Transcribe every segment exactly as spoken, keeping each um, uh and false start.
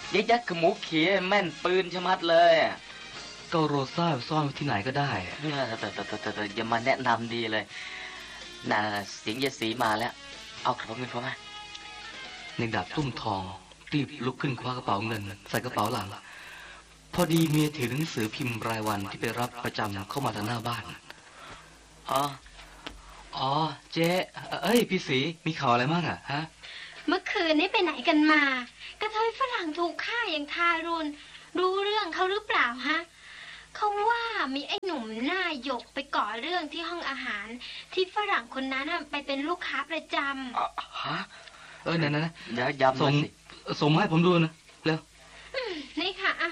ยักยักขมูเขียแม่นปืนชะมัดเลยก็โรซ่าซ่อนที่ไหนก็ได้แต่แต่แต่แต่อย่ามาแนะนำดีเลยน่ะเสียงยายสีมาแล้วเอากระเป๋าเงินเขามาในดาบตุ้มทองรีบลุกขึ้นคว้ากระเป๋าเงินใส่กระเป๋าหลังพอดีเมียถือหนังสือพิมพ์รายวันที่ไปรับประจำเข้ามาทางหน้าบ้านอ๋ออ๋อเจ๊เอ้ยพี่สีมีข่าวอะไรบ้างอะฮะเมื่อคืนนี้ไปไหนกันมากระเทยฝรั่งถูกฆ่าอย่างทารุณรู้เรื่องเขาหรือเปล่าฮะเขาว่ามีไอ้หนุ่มหน้าหยกไปก่อเรื่องที่ห้องอาหารที่ฝรั่งคนนั้นไปเป็นลูกค้าประจำฮะเออนั่นนะเดี๋ยวย้ำส่งส่งมาให้ผมดูนะเร็วนี่ค่ะอ่ะ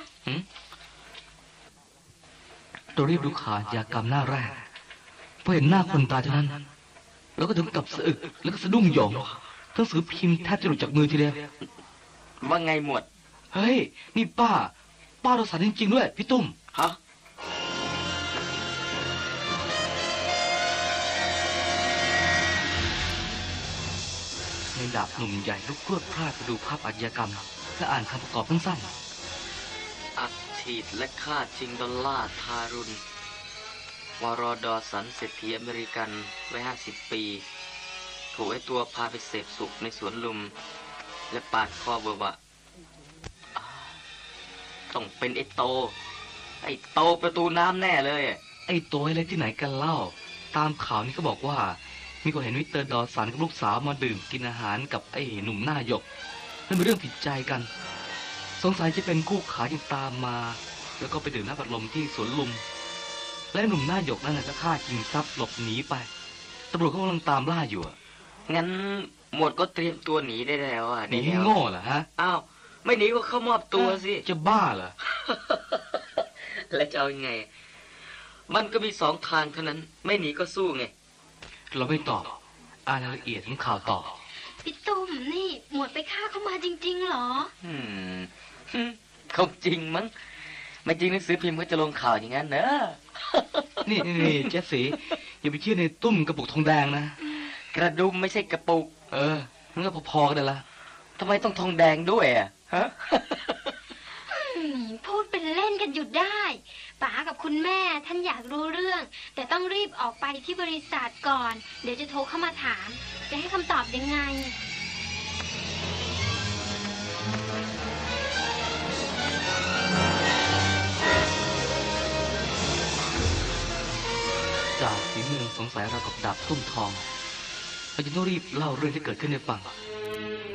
ตัวรีบดูข่าวยากรรมหน้าแรกพอเห็นหน้าคนตายเท่านั้นแล้วก็ถึงกับสะอึกแล้วก็สะดุ้งหยองหนังสือพิมพ์แทบจะหลุดจากมือทีเดียวว่าไงหมวดเฮ้ยนี่ป้าป้าเราสันจริงๆด้วยพี่ตุ้มฮะในดาบหนุ่มใหญ่ลุกพรวดพลาดไปดูภาพอาชญากรรมและอ่านคำประกอบสั้นๆอัดฉีดและฆ่าชิงดอลลาร์ทารุณวรดสันเศรษฐีอเมริกันไว้ห้าสิบปีถูกไอ้ตัวพาไปเสพสุขในสวนลุมและปาดคอเบอร์บะต้องเป็นไอ้โตไอ้โตประตูน้ำแน่เลยไอ้โตอะไรที่ไหนกันเล่าตามข่าวนี้ก็บอกว่ามีคนเห็นมิสเตอร์ดอสันกับลูกสาวมาดื่มกินอาหารกับไอ้หนุ่มหน้าหยกนั่นเป็นเรื่องผิดใจกันสงสัยจะเป็นคู่ขาที่ตามมาแล้วก็ไปดื่มน้ำบัดลมที่สวนลุมและหนุ่มหน้าหยกนั่นก็ฆ่าชิงทรัพย์หลบหนีไปตำรวจเขากำลังตามล่าอยู่งั้นหมวดก็เตรียมตัวหนีได้แล้วอ่ะหนีโง่เหรอฮะอ้าวไม่หนีก็เข้ามอบตัวสิจะบ้าเหรอแล้วจะเอายังไงมันก็มีสองทางเท่านั้นไม่หนีก็สู้ไงเราไม่ตอบอ่านรายละเอียดของข่าวต่อพี่ตุ้มนี่หมวดไปฆ่าเขามาจริงๆเหรออืมเขาจริงมั้งไม่จริงหนังสือพิมพ์ก็จะลงข่าวอย่างนั้นเนอะนี่นี่เจสซี่อย่าไปเชื่อในตุ้มกระปุกทองแดงนะกระดุมไม่ใช่กระปุกเออมันก็พอๆกันเลยละทำไมต้องทองแดงด้วยอ่ะฮะพูดเป็นเล่นกันอยู่ได้ป๋ากับคุณแม่ท่านอยากรู้เรื่องแต่ต้องรีบออกไปที่บริษัทก่อนเดี๋ยวจะโทรเข้ามาถามจะให้คำตอบยังไงจากฝีมือสงสัยเรากับดาบตุ้มทองเราจะต้องรีบเล่าเรื่องที่เกิดขึ้นให้ฟัง